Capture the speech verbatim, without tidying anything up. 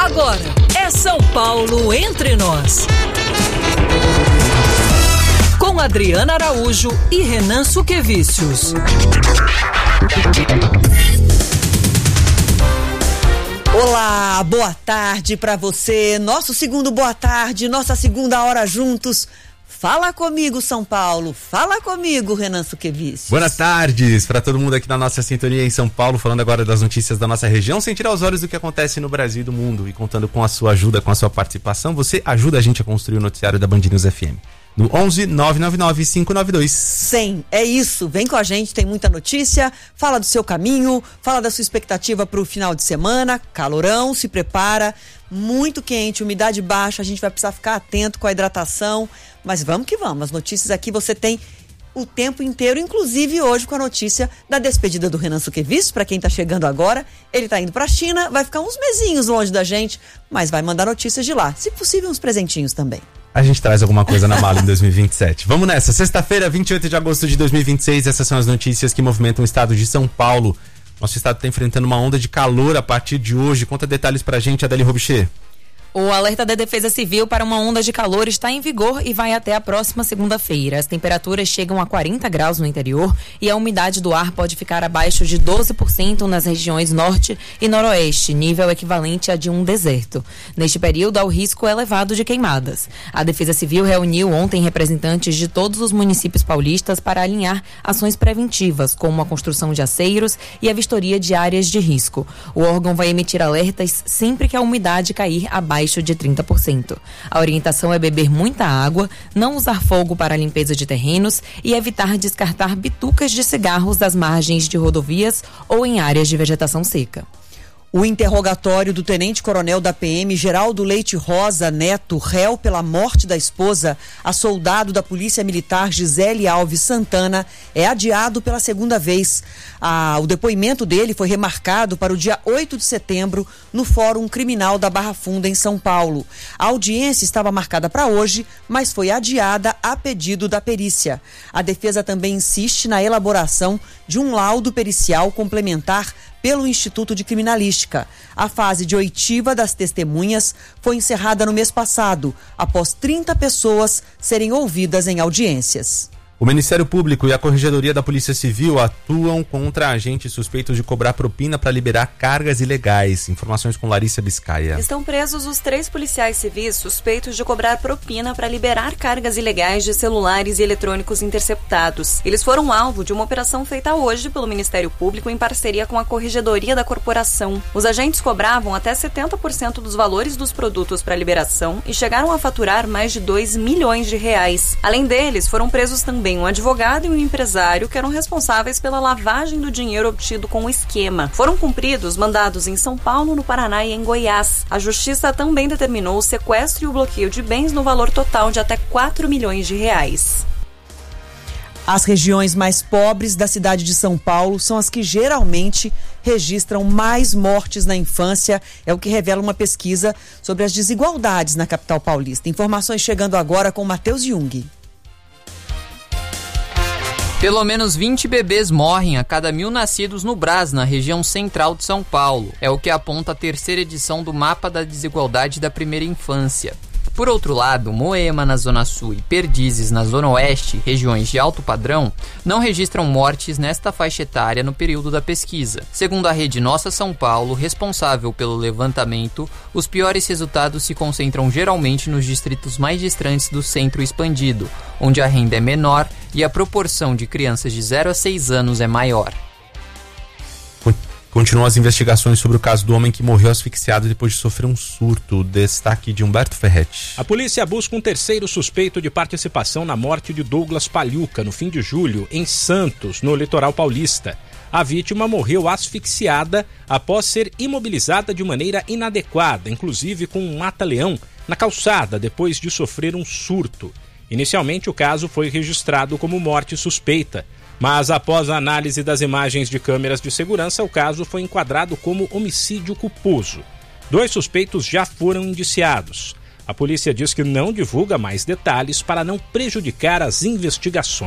Agora é São Paulo Entre Nós. Com Adriana Araújo e Renan Suquevicius. Olá, boa tarde para você. Nosso segundo boa tarde, nossa segunda hora juntos. Fala comigo, São Paulo. Fala comigo, Renan Suquevicius. Boas tardes para todo mundo aqui na nossa sintonia em São Paulo, falando agora das notícias da nossa região, sem tirar os olhos do que acontece no Brasil e do mundo. E contando com a sua ajuda, com a sua participação, você ajuda a gente a construir o noticiário da Band News F M. No onze nove nove nove cinco nove dois cem. É isso, vem com a gente, tem muita notícia. Fala do seu caminho, fala da sua expectativa para o final de semana. Calorão, se prepara, muito quente, umidade baixa, a gente vai precisar ficar atento com a hidratação. Mas vamos que vamos, as notícias aqui você tem o tempo inteiro, inclusive hoje com a notícia da despedida do Renan Suquevicius. Para quem tá chegando agora, ele tá indo pra China, vai ficar uns mesinhos longe da gente, mas vai mandar notícias de lá, se possível uns presentinhos também. A gente traz alguma coisa na mala em dois mil e vinte e sete. Vamos nessa, sexta-feira, vinte e oito de agosto de dois mil e vinte e seis, essas são as notícias que movimentam o estado de São Paulo. Nosso estado está enfrentando uma onda de calor a partir de hoje. Conta detalhes pra gente, Adeli Robichê. O alerta da Defesa Civil para uma onda de calor está em vigor e vai até a próxima segunda-feira. As temperaturas chegam a quarenta graus no interior e a umidade do ar pode ficar abaixo de doze por cento nas regiões norte e noroeste, nível equivalente a de um deserto. Neste período, há o risco elevado de queimadas. A Defesa Civil reuniu ontem representantes de todos os municípios paulistas para alinhar ações preventivas, como a construção de aceiros e a vistoria de áreas de risco. O órgão vai emitir alertas sempre que a umidade cair abaixo de trinta por cento. A orientação é beber muita água, não usar fogo para a limpeza de terrenos e evitar descartar bitucas de cigarros das margens de rodovias ou em áreas de vegetação seca. O interrogatório do tenente-coronel da P M, Geraldo Leite Rosa Neto, réu pela morte da esposa, a soldado da Polícia Militar Gisele Alves Santana, é adiado pela segunda vez. Ah, o depoimento dele foi remarcado para o dia oito de setembro no Fórum Criminal da Barra Funda, em São Paulo. A audiência estava marcada para hoje, mas foi adiada a pedido da perícia. A defesa também insiste na elaboração de um laudo pericial complementar pelo Instituto de Criminalística. A fase de oitiva das testemunhas foi encerrada no mês passado, após trinta pessoas serem ouvidas em audiências. O Ministério Público e a Corregedoria da Polícia Civil atuam contra agentes suspeitos de cobrar propina para liberar cargas ilegais. Informações com Larissa Biscaia. Estão presos os três policiais civis suspeitos de cobrar propina para liberar cargas ilegais de celulares e eletrônicos interceptados. Eles foram alvo de uma operação feita hoje pelo Ministério Público em parceria com a Corregedoria da Corporação. Os agentes cobravam até setenta por cento dos valores dos produtos para liberação e chegaram a faturar mais de dois milhões de reais. Além deles, foram presos também um advogado e um empresário que eram responsáveis pela lavagem do dinheiro obtido com o esquema. Foram cumpridos mandados em São Paulo, no Paraná e em Goiás. A Justiça também determinou o sequestro e o bloqueio de bens no valor total de até quatro milhões de reais. As regiões mais pobres da cidade de São Paulo são as que geralmente registram mais mortes na infância, é o que revela uma pesquisa sobre as desigualdades na capital paulista. Informações chegando agora com Matheus Jung. Pelo menos vinte bebês morrem a cada mil nascidos no Brás, na região central de São Paulo. É o que aponta a terceira edição do Mapa da Desigualdade da Primeira Infância. Por outro lado, Moema, na Zona Sul, e Perdizes, na Zona Oeste, regiões de alto padrão, não registram mortes nesta faixa etária no período da pesquisa. Segundo a rede Nossa São Paulo, responsável pelo levantamento, os piores resultados se concentram geralmente nos distritos mais distantes do centro expandido, onde a renda é menor e a proporção de crianças de zero a seis anos é maior. Continuam as investigações sobre o caso do homem que morreu asfixiado depois de sofrer um surto. Destaque de Humberto Ferretti. A polícia busca um terceiro suspeito de participação na morte de Douglas Paliuca no fim de julho, em Santos, no litoral paulista. A vítima morreu asfixiada após ser imobilizada de maneira inadequada, inclusive com um mata-leão, na calçada, depois de sofrer um surto. Inicialmente, o caso foi registrado como morte suspeita, mas após a análise das imagens de câmeras de segurança, o caso foi enquadrado como homicídio culposo. Dois suspeitos já foram indiciados. A polícia diz que não divulga mais detalhes para não prejudicar as investigações.